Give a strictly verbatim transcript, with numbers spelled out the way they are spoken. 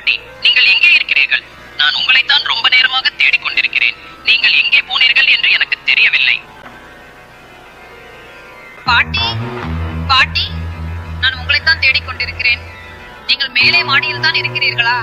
பாட்டி, நீங்கள் எங்கே இருக்கிறீர்கள்? நான் உங்களைத்தான் ரொம்ப நேரமாக தேடிக்கொண்டிருக்கிறேன். நீங்கள் எங்கே போனீர்கள் என்று எனக்கு தெரியவில்லை. பாட்டி, பாட்டி, நான் உங்களைத்தான் தேடிக்கொண்டிருக்கிறேன். நீங்கள் மேலே மாடியில் தான் இருக்கிறீர்களா?